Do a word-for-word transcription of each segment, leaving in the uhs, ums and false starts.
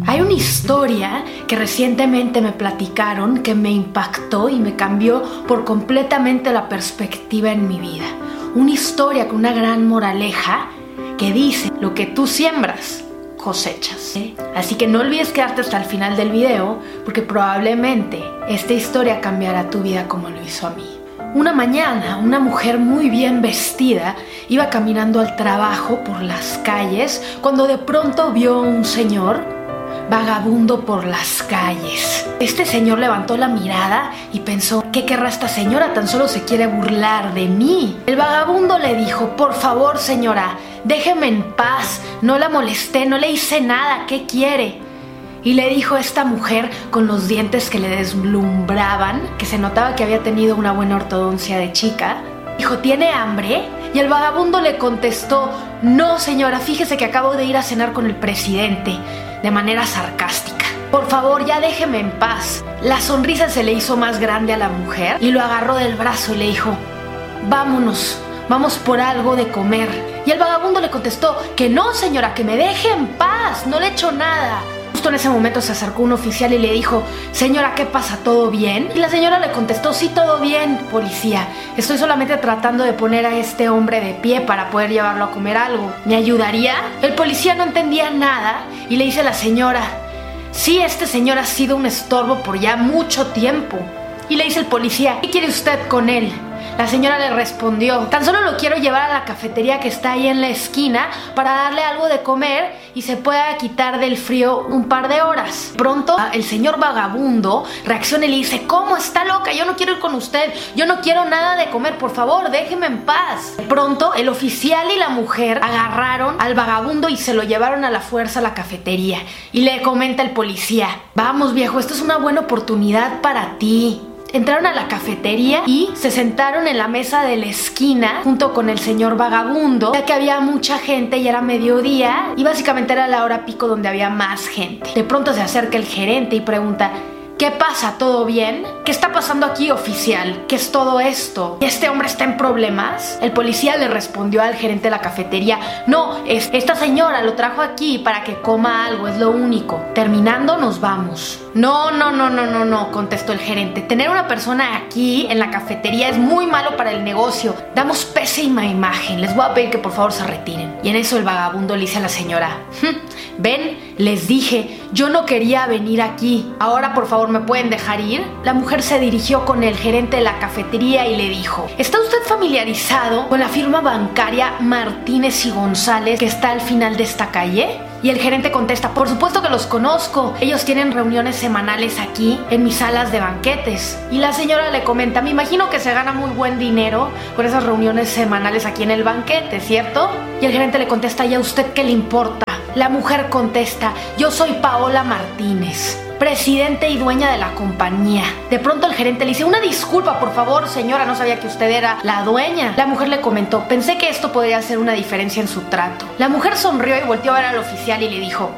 Hay una historia que recientemente me platicaron que me impactó y me cambió por completamente la perspectiva en mi vida. Una historia con una gran moraleja que dice: lo que tú siembras, cosechas. ¿eh? Así que no olvides quedarte hasta el final del video, porque probablemente esta historia cambiará tu vida como lo hizo a mí. Una mañana, una mujer muy bien vestida iba caminando al trabajo por las calles cuando de pronto vio a un señor vagabundo por las calles. Este señor levantó la mirada y pensó: ¿qué querrá esta señora? Tan solo se quiere burlar de mí. El vagabundo le dijo: por favor, señora, déjeme en paz, no la molesté, no le hice nada, ¿qué quiere? Y le dijo esta mujer con los dientes que le deslumbraban, que se notaba que había tenido una buena ortodoncia de chica. Dijo: ¿tiene hambre? Y el vagabundo le contestó: no, señora, fíjese que acabo de ir a cenar con el presidente, de manera sarcástica. Por favor, ya déjeme en paz. La sonrisa se le hizo más grande a la mujer y lo agarró del brazo y le dijo: vámonos, vamos por algo de comer. Y el vagabundo le contestó: que no, señora, que me deje en paz, no le he hecho nada. Justo en ese momento se acercó un oficial y le dijo: señora, ¿qué pasa? ¿Todo bien? Y la señora le contestó: sí, todo bien, policía. Estoy solamente tratando de poner a este hombre de pie para poder llevarlo a comer algo. ¿Me ayudaría? El policía no entendía nada y le dice a la señora: sí, este señor ha sido un estorbo por ya mucho tiempo. Y le dice el policía: ¿qué quiere usted con él? La señora le respondió: tan solo lo quiero llevar a la cafetería que está ahí en la esquina para darle algo de comer y se pueda quitar del frío un par de horas. Pronto el señor vagabundo reacciona y le dice: ¿cómo? Está loca, yo no quiero ir con usted, yo no quiero nada de comer, por favor, déjeme en paz. Pronto el oficial y la mujer agarraron al vagabundo y se lo llevaron a la fuerza a la cafetería. Y le comenta el policía: vamos, viejo, esto es una buena oportunidad para ti. Entraron a la cafetería y se sentaron en la mesa de la esquina junto con el señor vagabundo, ya que había mucha gente y era mediodía y básicamente era la hora pico donde había más gente. De pronto se acerca el gerente y pregunta: ¿qué pasa? ¿Todo bien? ¿Qué está pasando aquí, oficial? ¿Qué es todo esto? ¿Este hombre está en problemas? El policía le respondió al gerente de la cafetería: no, es, esta señora lo trajo aquí para que coma algo, es lo único. Terminando nos vamos. No, no, no, no, no, no, contestó el gerente. Tener una persona aquí en la cafetería es muy malo para el negocio. Damos pésima imagen. Les voy a pedir que por favor se retiren. Y en eso el vagabundo le dice a la señora: ven, les dije, yo no quería venir aquí. Ahora por favor me pueden dejar ir. La mujer se dirigió con el gerente de la cafetería y le dijo: ¿está usted familiarizado con la firma bancaria Martínez y González que está al final de esta calle? Y el gerente contesta: por supuesto que los conozco, ellos tienen reuniones semanales aquí en mis salas de banquetes. Y la señora le comenta: me imagino que se gana muy buen dinero con esas reuniones semanales aquí en el banquete, ¿cierto? Y el gerente le contesta: ¿y a usted qué le importa? La mujer contesta: yo soy Paola Martínez, presidente y dueña de la compañía. De pronto el gerente le dice: una disculpa, por favor, señora, no sabía que usted era la dueña. La mujer le comentó: pensé que esto podría hacer una diferencia en su trato. La mujer sonrió y volteó a ver al oficial y le dijo: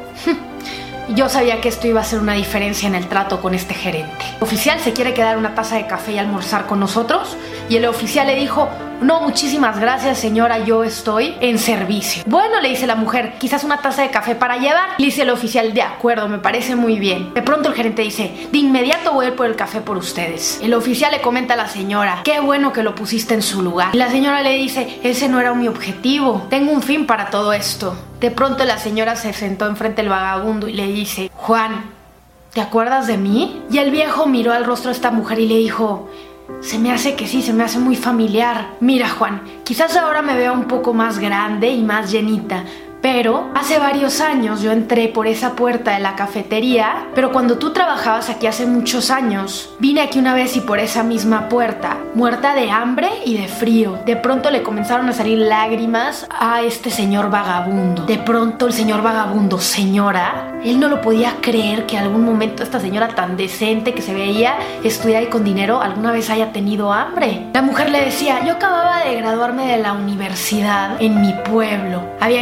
yo sabía que esto iba a hacer una diferencia en el trato con este gerente. ¿El oficial se quiere quedar una taza de café y almorzar con nosotros? Y el oficial le dijo: no, muchísimas gracias, señora, yo estoy en servicio. Bueno, le dice la mujer, quizás una taza de café para llevar. Le dice el oficial: de acuerdo, me parece muy bien. De pronto el gerente dice: de inmediato voy a ir por el café por ustedes. El oficial le comenta a la señora: qué bueno que lo pusiste en su lugar. Y la señora le dice: ese no era mi objetivo, tengo un fin para todo esto. De pronto la señora se sentó enfrente del vagabundo y le dice: Juan, ¿te acuerdas de mí? Y el viejo miró al rostro de esta mujer y le dijo: se me hace que sí, se me hace muy familiar. Mira, Juan, quizás ahora me vea un poco más grande y más llenita, pero hace varios años yo entré por esa puerta de la cafetería, pero cuando tú trabajabas aquí hace muchos años, vine aquí una vez y por esa misma puerta, muerta de hambre y de frío. De pronto le comenzaron a salir lágrimas a este señor vagabundo. De pronto el señor vagabundo: señora, él no lo podía creer que algún momento esta señora tan decente que se veía estudiar y con dinero alguna vez haya tenido hambre. La mujer le decía: yo acababa de graduarme de la universidad en mi pueblo, había llegado a la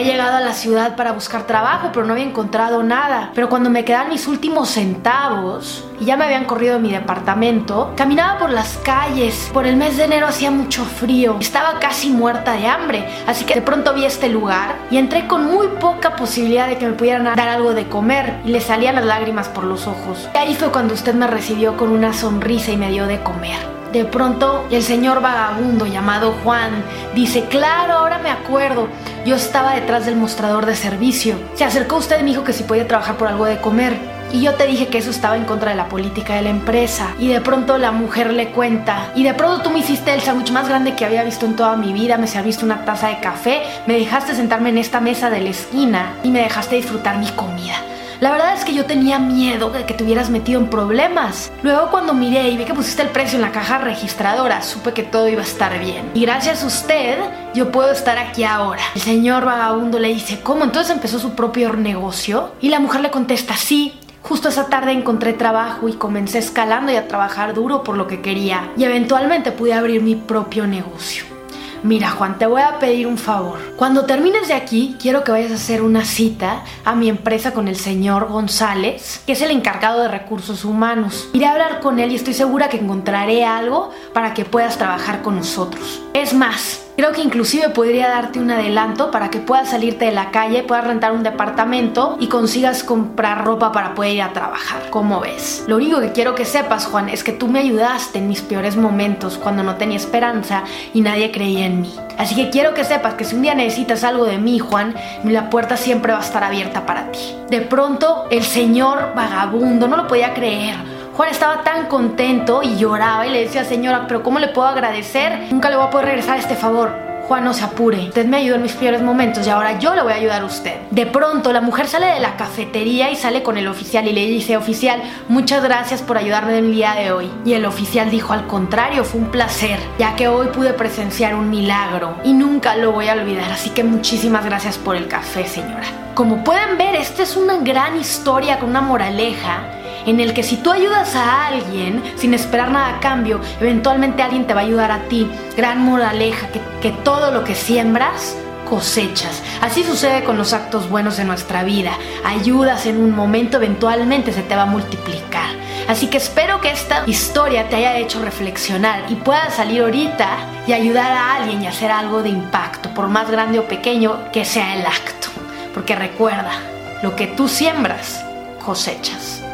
la ciudad para buscar trabajo, pero no había encontrado nada. Pero cuando me quedaban mis últimos centavos y ya me habían corrido de mi departamento, caminaba por las calles. Por el mes de enero hacía mucho frío. Estaba casi muerta de hambre. Así que de pronto vi este lugar y entré con muy poca posibilidad de que me pudieran dar algo de comer. Y le salían las lágrimas por los ojos. Y ahí fue cuando usted me recibió con una sonrisa y me dio de comer. De pronto, el señor vagabundo llamado Juan dice: claro, ahora me acuerdo. Yo estaba detrás del mostrador de servicio. Se acercó usted y me dijo que si podía trabajar por algo de comer. Y yo te dije que eso estaba en contra de la política de la empresa. Y de pronto la mujer le cuenta: y de pronto tú me hiciste el sándwich más grande que había visto en toda mi vida. Me serviste una taza de café, me dejaste sentarme en esta mesa de la esquina y me dejaste disfrutar mi comida. La verdad es que yo tenía miedo de que te hubieras metido en problemas. Luego cuando miré y vi que pusiste el precio en la caja registradora, supe que todo iba a estar bien. Y gracias a usted, yo puedo estar aquí ahora. El señor vagabundo le dice: ¿cómo? ¿Entonces empezó su propio negocio? Y la mujer le contesta: sí. Justo esa tarde encontré trabajo y comencé escalando y a trabajar duro por lo que quería. Y eventualmente pude abrir mi propio negocio. Mira, Juan, te voy a pedir un favor. Cuando termines de aquí, quiero que vayas a hacer una cita a mi empresa con el señor González, que es el encargado de recursos humanos. Iré a hablar con él y estoy segura que encontraré algo para que puedas trabajar con nosotros. Es más, creo que inclusive podría darte un adelanto para que puedas salirte de la calle, puedas rentar un departamento y consigas comprar ropa para poder ir a trabajar. ¿Cómo ves? Lo único que quiero que sepas, Juan, es que tú me ayudaste en mis peores momentos, cuando no tenía esperanza y nadie creía en mí. Así que quiero que sepas que si un día necesitas algo de mí, Juan, la puerta siempre va a estar abierta para ti. De pronto, el señor vagabundo no lo podía creer. Juan estaba tan contento y lloraba y le decía: señora, ¿pero cómo le puedo agradecer? Nunca le voy a poder regresar este favor. Juan, no se apure. Usted me ayudó en mis peores momentos y ahora yo le voy a ayudar a usted. De pronto, la mujer sale de la cafetería y sale con el oficial y le dice: oficial, muchas gracias por ayudarme en el día de hoy. Y el oficial dijo: al contrario, fue un placer, ya que hoy pude presenciar un milagro y nunca lo voy a olvidar. Así que muchísimas gracias por el café, señora. Como pueden ver, esta es una gran historia con una moraleja en el que si tú ayudas a alguien sin esperar nada a cambio, eventualmente alguien te va a ayudar a ti. Gran moraleja, que, que todo lo que siembras, cosechas. Así sucede con los actos buenos de nuestra vida. Ayudas en un momento, eventualmente se te va a multiplicar. Así que espero que esta historia te haya hecho reflexionar y puedas salir ahorita y ayudar a alguien y hacer algo de impacto, por más grande o pequeño que sea el acto. Porque recuerda, lo que tú siembras, cosechas.